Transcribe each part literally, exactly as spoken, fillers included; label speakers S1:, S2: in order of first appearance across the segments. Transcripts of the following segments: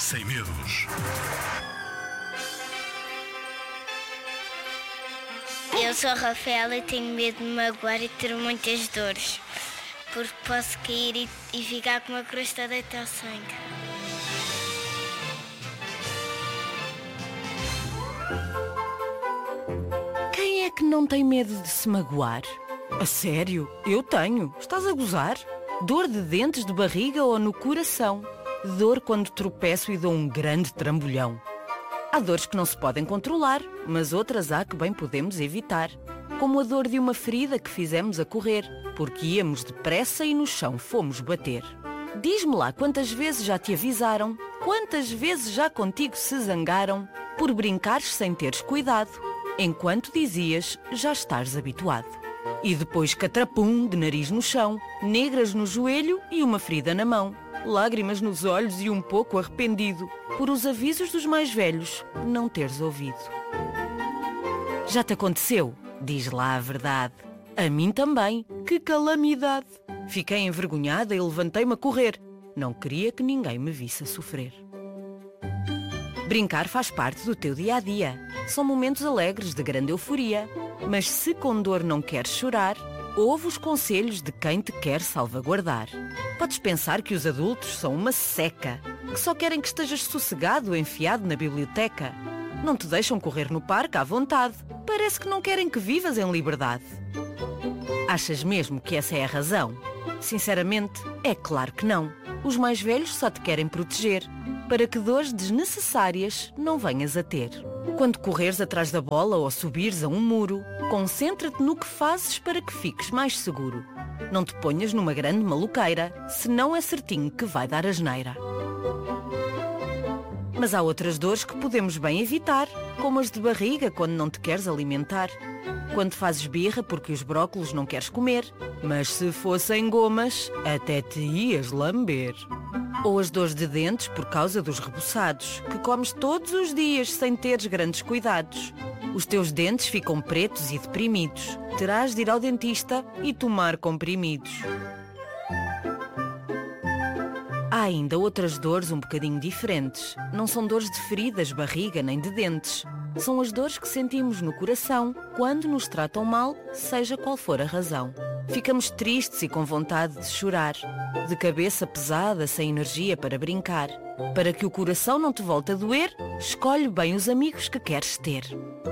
S1: Sem medos.
S2: Eu sou a Rafaela e tenho medo de me magoar e ter muitas dores, porque posso cair e, e ficar com uma crosta deita ao sangue.
S3: Quem é que não tem medo de se magoar? A sério? Eu tenho. Estás a gozar? Dor de dentes, de barriga ou no coração? Dor quando tropeço e dou um grande trambolhão. Há dores que não se podem controlar, mas outras há que bem podemos evitar. Como a dor de uma ferida que fizemos a correr, porque íamos depressa e no chão fomos bater. Diz-me lá quantas vezes já te avisaram, quantas vezes já contigo se zangaram, por brincares sem teres cuidado, enquanto dizias já estás habituado. E depois catrapum, de nariz no chão, negras no joelho e uma ferida na mão, lágrimas nos olhos e um pouco arrependido, por os avisos dos mais velhos não teres ouvido. Já te aconteceu? Diz lá a verdade. A mim também. Que calamidade! Fiquei envergonhada e levantei-me a correr. Não queria que ninguém me visse a sofrer. Brincar faz parte do teu dia-a-dia. São momentos alegres de grande euforia. Mas se com dor não queres chorar, ouve os conselhos de quem te quer salvaguardar. Podes pensar que os adultos são uma seca, que só querem que estejas sossegado, enfiado na biblioteca. Não te deixam correr no parque à vontade. Parece que não querem que vivas em liberdade. Achas mesmo que essa é a razão? Sinceramente, é claro que não. Os mais velhos só te querem proteger, para que dores desnecessárias não venhas a ter. Quando correres atrás da bola ou subires a um muro, concentra-te no que fazes para que fiques mais seguro. Não te ponhas numa grande maluqueira, senão é certinho que vai dar asneira. Mas há outras dores que podemos bem evitar, como as de barriga quando não te queres alimentar, quando fazes birra porque os brócolos não queres comer, mas se fossem gomas, até te ias lamber. Ou as dores de dentes por causa dos rebuçados, que comes todos os dias sem teres grandes cuidados. Os teus dentes ficam pretos e deprimidos. Terás de ir ao dentista e tomar comprimidos. Há ainda outras dores um bocadinho diferentes. Não são dores de feridas, barriga nem de dentes. São as dores que sentimos no coração quando nos tratam mal, seja qual for a razão. Ficamos tristes e com vontade de chorar, de cabeça pesada, sem energia para brincar. Para que o coração não te volte a doer, escolhe bem os amigos que queres ter.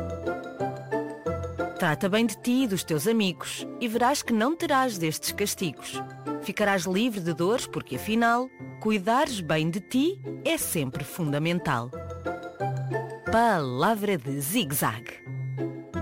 S3: Trata bem de ti e dos teus amigos e verás que não terás destes castigos. Ficarás livre de dores porque, afinal, cuidares bem de ti é sempre fundamental. Palavra de Zig Zag.